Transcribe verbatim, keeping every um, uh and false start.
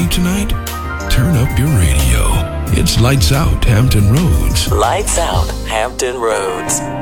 mood tonight? Turn up your radio. It's Lights Out Hampton Roads. Lights Out Hampton Roads.